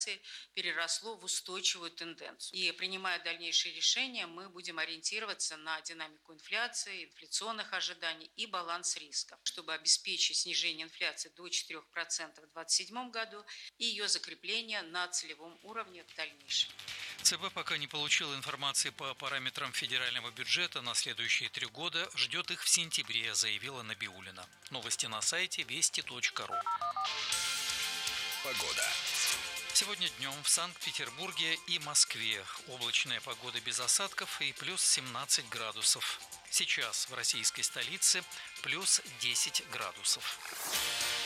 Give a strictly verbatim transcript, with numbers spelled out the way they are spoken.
переросло в устойчивую тенденцию. И принимая дальнейшие решения, мы будем ориентироваться на динамику инфляции, инфляционных ожиданий и баланс рисков, чтобы обеспечить снижение инфляции до четырёх процентов в две тысячи двадцать седьмом году и ее закрепление на целевом уровне в дальнейшем. ЦБ пока не получил информации по параметрам федерального бюджета на следующие три года, ждет их в сентябре, заявила Набиуллина. Новости на сайте вести точка ру. Погода. Сегодня днем в Санкт-Петербурге и Москве облачная погода без осадков и плюс семнадцать градусов. Сейчас в российской столице плюс десять градусов.